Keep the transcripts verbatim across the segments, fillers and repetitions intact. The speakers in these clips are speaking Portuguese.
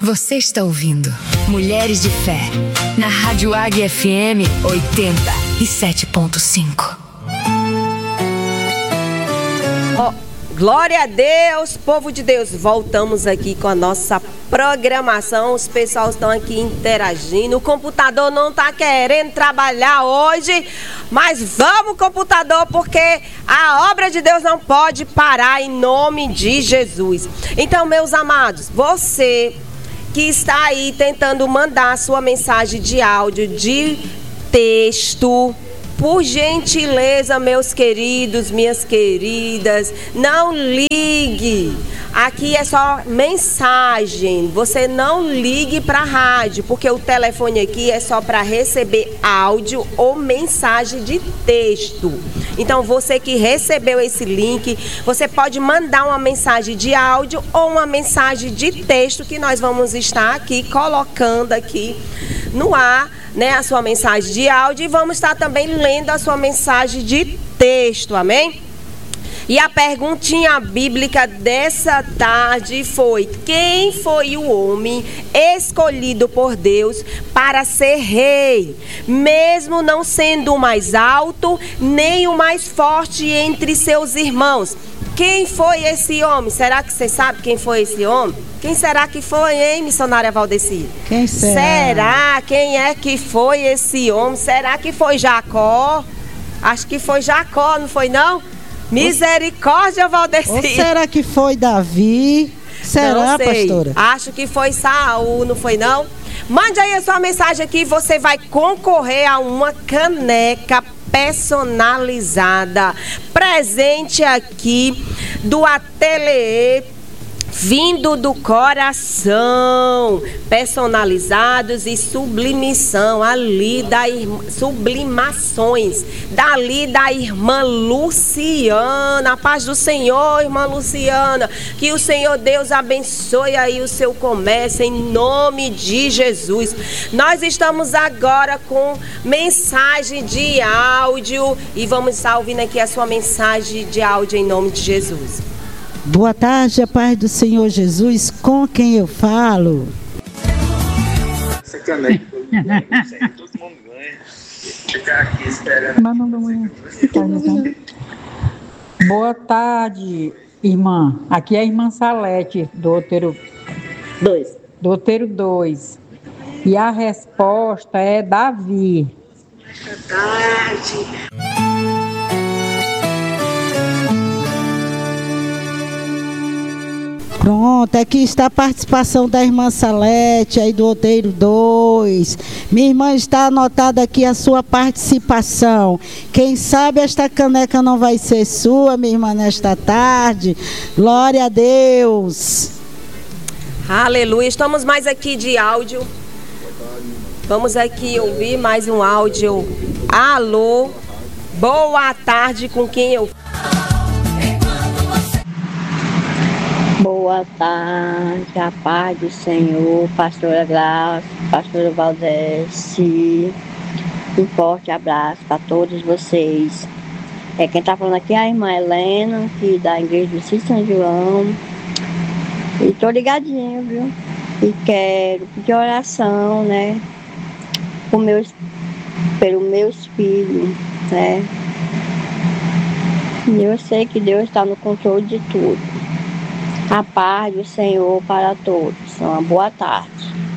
Você está ouvindo Mulheres de Fé, na Rádio Águia F M oitenta e sete ponto cinco. Oh, glória a Deus, povo de Deus. Voltamos aqui com a nossa programação. Os pessoal estão aqui interagindo. O computador não está querendo trabalhar hoje, mas vamos, computador, porque a obra de Deus não pode parar em nome de Jesus. Então, meus amados, você que está aí tentando mandar a sua mensagem de áudio, de texto, por gentileza, meus queridos, minhas queridas, não ligue. Aqui é só mensagem. Você não ligue para a rádio, porque o telefone aqui é só para receber áudio ou mensagem de texto. Então, você que recebeu esse link, você pode mandar uma mensagem de áudio ou uma mensagem de texto que nós vamos estar aqui colocando aqui no ar, né, a sua mensagem de áudio, e vamos estar também lendo a sua mensagem de texto, amém? E a perguntinha bíblica dessa tarde foi: quem foi o homem escolhido por Deus para ser rei, mesmo não sendo o mais alto, nem o mais forte entre seus irmãos? Quem foi esse homem? Será que você sabe quem foi esse homem? Quem será que foi, hein, missionária Valdeci? Quem será? Será? Quem é que foi esse homem? Será que foi Jacó? Acho que foi Jacó, não foi não? Misericórdia, Valdeci. Ou será que foi Davi? Será, pastora? Acho que foi Saul, não foi não? Mande aí a sua mensagem aqui, você vai concorrer a uma caneca personalizada, presente aqui do Ateliê Vindo do Coração, personalizados e sublimação ali da irmã, sublimações dali da irmã Luciana. A paz do Senhor, irmã Luciana, que o Senhor Deus abençoe aí o seu comércio em nome de Jesus. Nós estamos agora com mensagem de áudio e vamos estar ouvindo aqui a sua mensagem de áudio em nome de Jesus. Boa tarde, a paz do Senhor Jesus, com quem eu falo? Essa caneca, todo mundo ganha. Ficar aqui esperando. Mas não ganha. Boa tarde, irmã. Aqui é a irmã Salete, do Outeiro dois. Do Outeiro dois. E a resposta é Davi. Boa tarde. Pronto, aqui está a participação da irmã Salete, aí do Outeiro dois. Minha irmã, está anotada aqui a sua participação. Quem sabe esta caneca não vai ser sua, minha irmã, nesta tarde. Glória a Deus. Aleluia. Estamos mais aqui de áudio. Vamos aqui ouvir mais um áudio. Alô, boa tarde, com quem eu falo? Boa tarde, a paz do Senhor, pastora Graça, pastora Valdeci. Um forte abraço para todos vocês. É, quem está falando aqui é a irmã Helena, que da igreja do Cícero São João. E tô ligadinho, viu? E quero pedir oração, né? Por meus, pelos meus filhos, né? E eu sei que Deus está no controle de tudo. A paz do Senhor para todos. Uma boa tarde.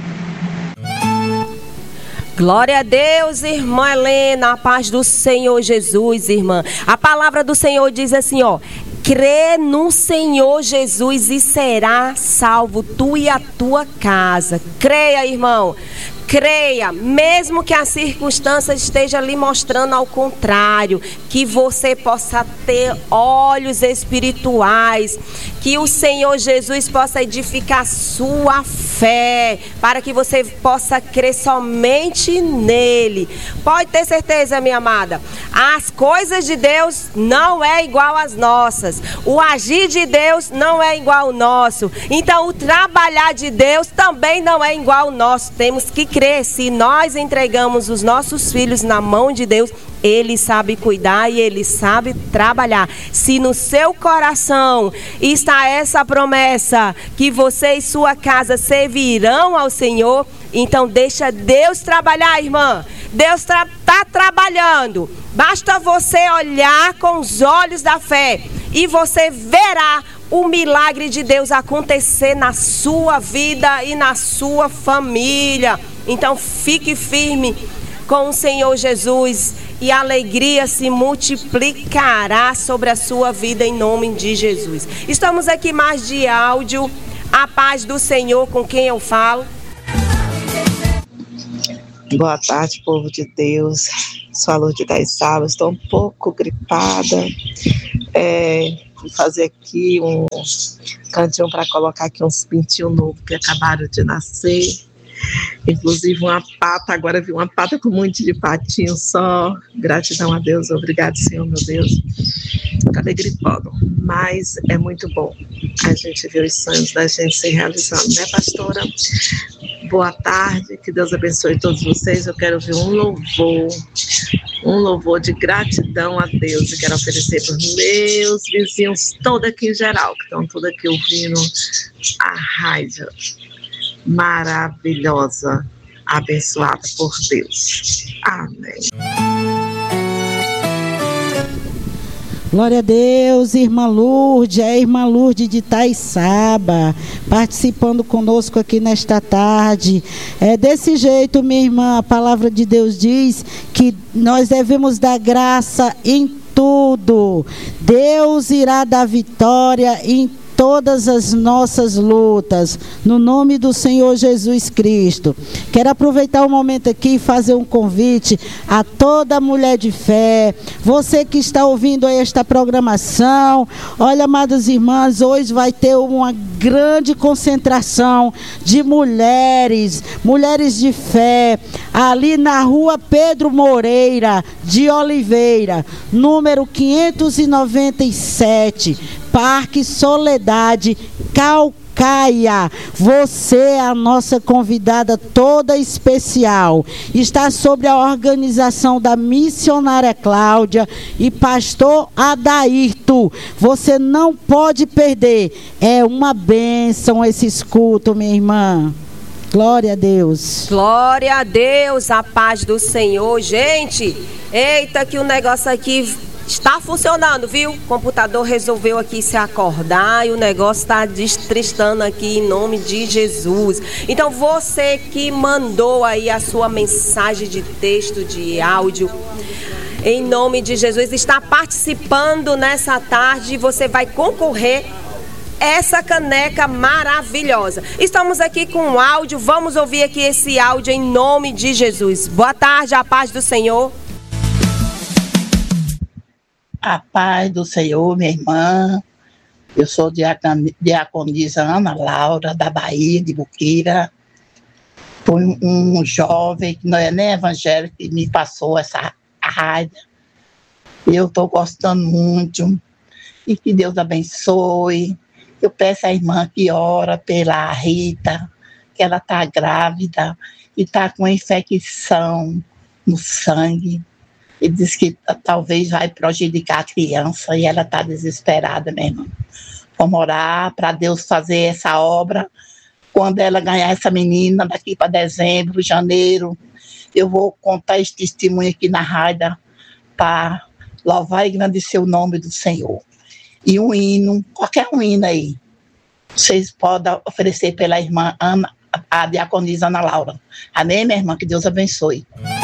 Glória a Deus, irmã Helena. A paz do Senhor Jesus, irmã. A palavra do Senhor diz assim, ó: crê no Senhor Jesus e será salvo tu e a tua casa. Creia, irmão. Creia, mesmo que a circunstância esteja lhe mostrando ao contrário, que você possa ter olhos espirituais, que o Senhor Jesus possa edificar sua fé, para que você possa crer somente nele. Pode ter certeza, minha amada, as coisas de Deus não é igual às nossas, o agir de Deus não é igual ao nosso, então o trabalhar de Deus também não é igual ao nosso. Temos que crer. Se nós entregamos os nossos filhos na mão de Deus, Ele sabe cuidar e Ele sabe trabalhar. Se no seu coração está essa promessa que você e sua casa servirão ao Senhor, então deixa Deus trabalhar, irmã. Deus está tra- trabalhando. Basta você olhar com os olhos da fé e você verá o milagre de Deus acontecer na sua vida e na sua família. Então fique firme com o Senhor Jesus e a alegria se multiplicará sobre a sua vida em nome de Jesus. Estamos aqui mais de áudio. A paz do Senhor, com quem eu falo. Boa tarde, povo de Deus. Sou a Lourdes das Salas. Estou um pouco gripada. É, vou fazer aqui um cantinho para colocar aqui uns pintinhos novos que acabaram de nascer. Inclusive uma pata, agora vi uma pata com um monte de patinho só. Gratidão a Deus, obrigado, Senhor, meu Deus. Acabei gripando, mas é muito bom a gente ver os sonhos da gente se realizando, né, pastora? Boa tarde, que Deus abençoe todos vocês. Eu quero ouvir um louvor, um louvor de gratidão a Deus. Eu quero oferecer para os meus vizinhos, todos aqui em geral, que estão todos aqui ouvindo a rádio maravilhosa, abençoada por Deus. Amém. Glória a Deus, irmã Lourdes, é a irmã Lourdes de Itaiçaba, participando conosco aqui nesta tarde. É desse jeito, minha irmã, a palavra de Deus diz que nós devemos dar graça em tudo. Deus irá dar vitória em todas as nossas lutas, no nome do Senhor Jesus Cristo. Quero aproveitar o momento aqui e fazer um convite a toda mulher de fé, você que está ouvindo esta programação. Olha, amadas irmãs, hoje vai ter uma grande concentração de mulheres, mulheres de fé, ali na rua Pedro Moreira de Oliveira, número quinhentos e noventa e sete, Parque Soledade, Calcaia. Você é a nossa convidada toda especial. Está sob a organização da missionária Cláudia e pastor Adairto. Você não pode perder. É uma bênção esse culto, minha irmã. Glória a Deus. Glória a Deus, a paz do Senhor. Gente, eita que o negócio aqui está funcionando, viu? O computador resolveu aqui se acordar e o negócio está destristando aqui em nome de Jesus. Então você que mandou aí a sua mensagem de texto, de áudio, em nome de Jesus, está participando nessa tarde, você vai concorrer essa caneca maravilhosa. Estamos aqui com um áudio, vamos ouvir aqui esse áudio em nome de Jesus. Boa tarde, a paz do Senhor. A paz do Senhor, minha irmã. Eu sou diaconisa Ana Laura, da Bahia, de Buqueira. Foi um, um jovem que não é nem evangélico que me passou essa rádio. Eu estou gostando muito. E que Deus abençoe. Eu peço à irmã que ora pela Rita, que ela está grávida e está com infecção no sangue. E diz que talvez vai prejudicar a criança e ela está desesperada mesmo. Vamos orar para Deus fazer essa obra. Quando ela ganhar essa menina, daqui para dezembro, janeiro, eu vou contar esse testemunho aqui na rádio para louvar e engrandecer o nome do Senhor. E um hino, qualquer um hino aí, vocês podem oferecer pela irmã Ana, a diaconisa Ana Laura. Amém, minha irmã? Que Deus abençoe.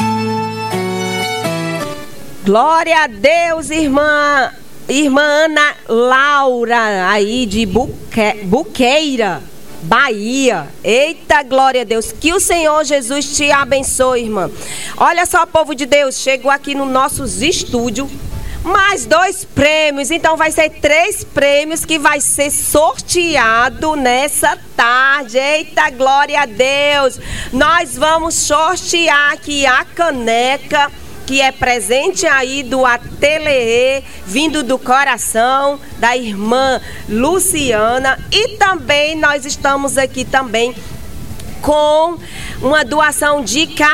Glória a Deus, irmã, irmã Ana Laura, aí de Buque, Buqueira, Bahia. Eita, glória a Deus. Que o Senhor Jesus te abençoe, irmã. Olha só, povo de Deus, chegou aqui no nossos estúdios mais dois prêmios. Então vai ser três prêmios que vai ser sorteado nessa tarde. Eita, glória a Deus. Nós vamos sortear aqui a caneca, que é presente aí do ateliê, vindo do coração da irmã Luciana. E também nós estamos aqui também com uma doação de castanha.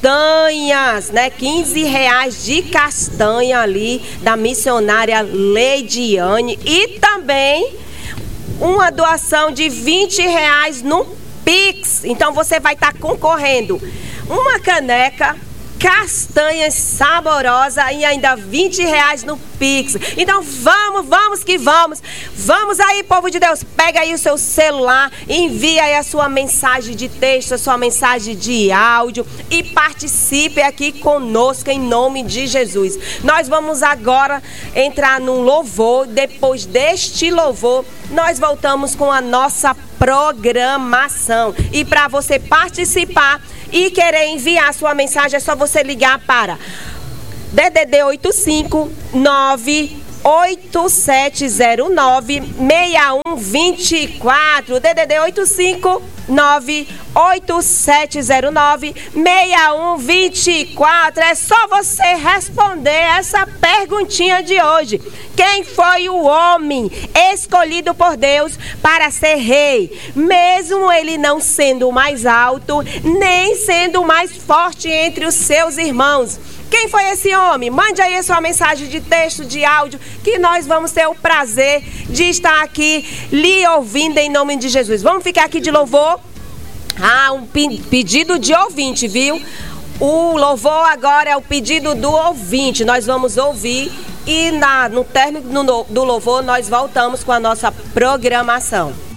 castanhas, né? quinze reais de castanha ali da missionária Leidiane e também uma doação de vinte reais no Pix. Então você vai estar concorrendo uma caneca, castanhas saborosa e ainda vinte reais no Pix. Então vamos, vamos que vamos. Vamos aí, povo de Deus. Pega aí o seu celular, envia aí a sua mensagem de texto, a sua mensagem de áudio e participe aqui conosco em nome de Jesus. Nós vamos agora entrar num louvor. Depois deste louvor, nós voltamos com a nossa programação. E para você participar e querer enviar sua mensagem, é só você ligar para D D D oito cinco nove oito sete zero nove seis um dois quatro. D D D oito cinco nove oito sete zero nove seis um dois quatro. É só você responder essa perguntinha de hoje. Quem foi o homem escolhido por Deus para ser rei, mesmo ele não sendo o mais alto, nem sendo o mais forte entre os seus irmãos? Quem foi esse homem? Mande aí a sua mensagem de texto, de áudio, que nós vamos ter o prazer de estar aqui lhe ouvindo em nome de Jesus. Vamos ficar aqui de louvor? Ah, um pedido de ouvinte, viu? O louvor agora é o pedido do ouvinte. Nós vamos ouvir e na, no término do louvor nós voltamos com a nossa programação.